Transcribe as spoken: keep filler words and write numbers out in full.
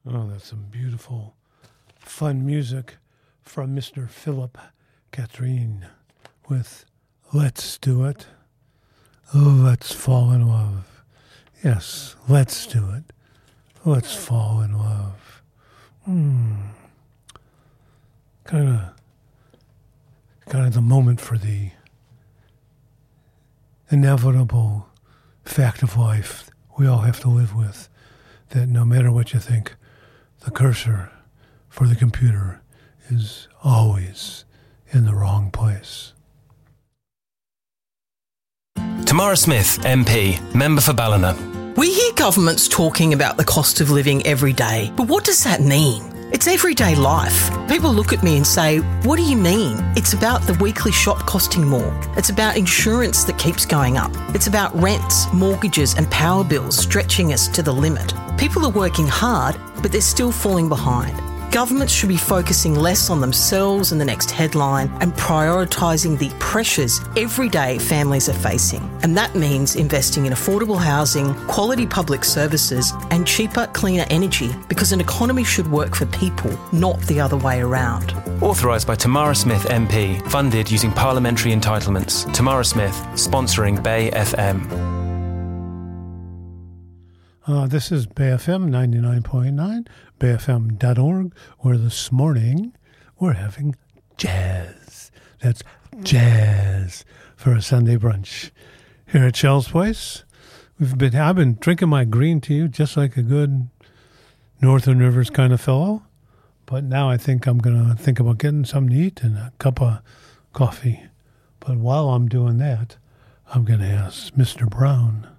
Oh, that's some beautiful, fun music from Mister Philip Catherine with Let's Do It. Oh, let's fall in love. Yes, let's do it. Let's fall in love. Hmm. Kind of, kind of the moment for the inevitable fact of life we all have to live with, that no matter what you think, the cursor for the computer is always in the wrong place. Tamara Smith, M P, member for Ballina. We hear governments talking about the cost of living every day, but what does that mean? It's everyday life. People look at me and say, what do you mean? It's about the weekly shop costing more. It's about insurance that keeps going up. It's about rents, mortgages and power bills stretching us to the limit. People are working hard, but they're still falling behind. Governments should be focusing less on themselves and the next headline and prioritising the pressures everyday families are facing. And that means investing in affordable housing, quality public services and cheaper, cleaner energy, because an economy should work for people, not the other way around. Authorised by Tamara Smith, M P. Funded using parliamentary entitlements. Tamara Smith, sponsoring Bay F M. Uh, this is Bay F M ninety-nine point nine, bay f m dot org, where this morning we're having jazz. That's jazz for a Sunday brunch. Here at Shell's Place, we've been, I've been drinking my green tea just like a good Northern Rivers kind of fellow. But now I think I'm going to think about getting something to eat and a cup of coffee. But while I'm doing that, I'm going to ask Mister Brown